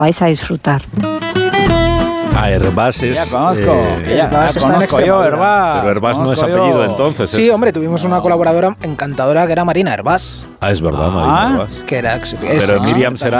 vais a disfrutar. Herbás es... Ya conozco, Herbás está en conozco yo, Extremadura. Herbás. Pero Herbás no es Conozco apellido yo. entonces. Sí, hombre, tuvimos una colaboradora encantadora que era Marina Herbás, Es verdad, Marina Herbás. que era... Pero Miriam será